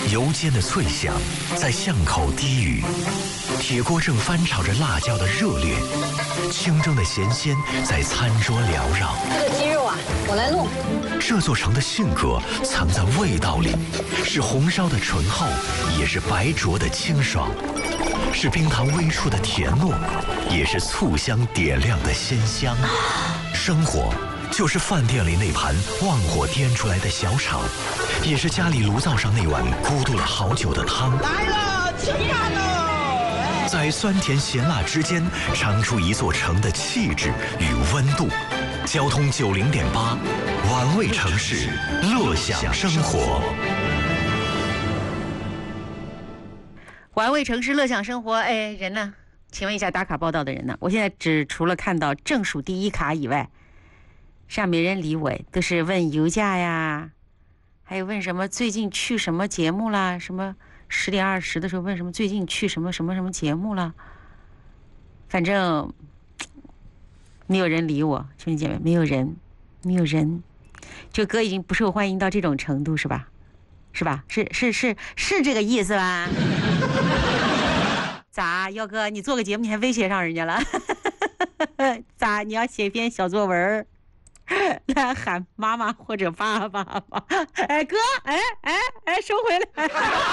油煎的脆香在巷口低语，铁锅正翻炒着辣椒的热烈，清蒸的咸鲜在餐桌缭绕。 这个鸡肉啊，我来弄。 这座城的性格藏在味道里，是红烧的醇厚，也是白灼的清爽，是冰糖微出的甜糯，也是醋香点亮的鲜香。生活就是饭店里那盘旺火颠出来的小炒，也是家里炉灶上那碗咕嘟了好久的汤。 来了，起饭喽！ 在酸甜咸辣之间，尝出一座城的气质与温度。交通90.8，玩味城市，乐享生活。 玩味城市，乐享生活。哎，人呢？请问一下，打卡报道的人呢？我现在除了看到正数第一卡以外，上没人理我，都是问油价呀，还有问什么最近去什么节目啦，什么10点20的时候问什么最近去什么节目啦，反正没有人理我，兄弟姐妹，没有人，这歌已经不受欢迎到这种程度，是吧？是这个意思吧？咋，耀哥，你做个节目你还威胁上人家了？咋，你要写一篇小作文来喊妈妈或者爸爸吧？哎，哥，哎，收回来。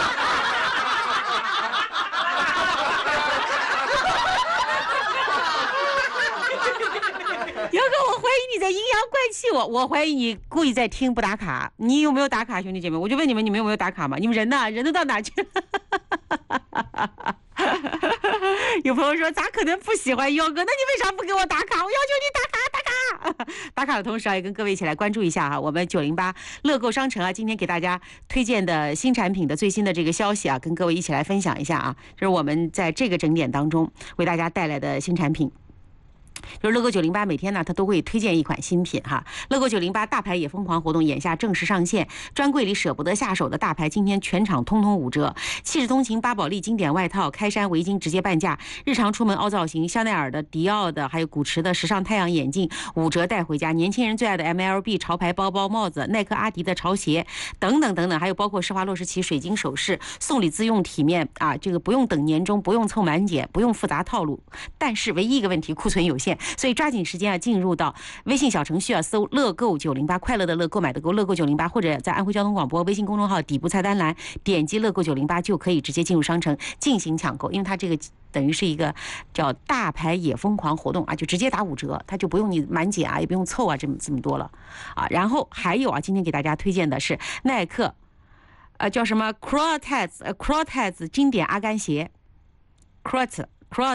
姚哥，我怀疑你在阴阳怪气我怀疑你故意在听不打卡。你有没有打卡，兄弟姐妹？我就问你们，你们有没有打卡吗？你们人呢？人都到哪去了？有朋友说，咋可能不喜欢姚哥？那你为啥不给我打卡？我要求你打卡。打卡的同时啊，也跟各位一起来关注一下哈，我们908乐购商城啊，今天给大家推荐的新产品的最新的这个消息啊，跟各位一起来分享一下啊，这是我们在这个整点当中为大家带来的新产品。就是乐购908每天呢，它都会推荐一款新品哈。乐购908大牌也疯狂活动眼下正式上线，专柜里舍不得下手的大牌今天全场通通5折。气质通勤巴宝莉经典外套、开衫围巾直接半价，日常出门凹造型，香奈儿的、迪奥的，还有古驰的时尚太阳眼镜5折带回家。年轻人最爱的 MLB 潮牌包包、帽子，耐克、阿迪的潮鞋等等等等，还有包括施华洛世奇水晶首饰，送礼自用体面啊，这个不用等年终，不用凑满减，不用复杂套路。但是唯一一个问题，库存有限。所以抓紧时间啊，进入到微信小程序啊，搜乐购908，快乐的乐，购买的购，乐购908，或者在安徽交通广播微信公众号底部菜单栏点击乐购908，就可以直接进入商城进行抢购。因为它这个等于是一个叫大牌也疯狂活动啊，就直接打5折，它就不用你满减啊，也不用凑啊，这么多了啊。然后还有啊，今天给大家推荐的是耐克叫什么 Crocs 经典阿甘鞋 Crocs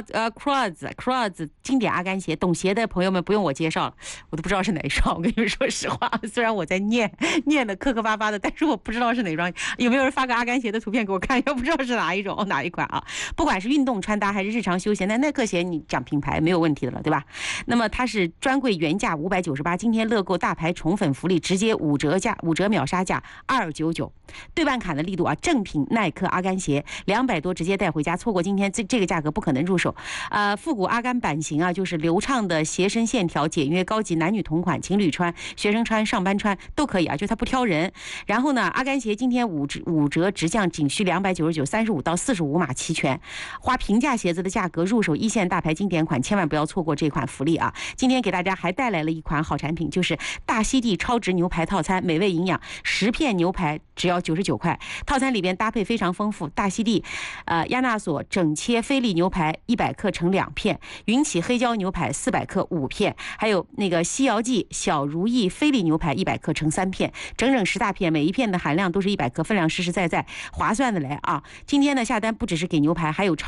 经典阿甘鞋，懂鞋的朋友们不用我介绍了，我都不知道是哪一双。我跟你们说实话，虽然我在念的磕磕巴巴的，但是我不知道是哪双。有没有人发个阿甘鞋的图片给我看？又不知道是哪一款啊？不管是运动穿搭还是日常休闲，那耐克鞋你讲品牌没有问题的了，对吧？那么它是专柜原价598，今天乐购大牌宠粉福利，直接5折秒杀价299，对半砍的力度啊！正品耐克阿甘鞋200多直接带回家，错过今天这个价格不可能入手。复古阿甘版型啊，就是流畅的鞋身线条，简约高级，男女同款，情侣穿、学生穿、上班穿都可以啊，就它不挑人。然后呢，阿甘鞋今天5折直降，仅需299，35到45码齐全。花平价鞋子的价格入手一线大牌经典款，千万不要错过这款福利啊！今天给大家还带来了一款好产品，就是大溪地超值牛排套餐，美味营养，10片牛排只要99块。套餐里边搭配非常丰富，大溪地亚纳索整切菲力牛排100克乘2片，云起黑椒牛排400克5片，还有那个西瑶记小如意菲力牛排100克乘3片，整10大片，每一片的含量都是100克，分量实实在在，划算的来啊！今天的下单不只是给牛排，还有超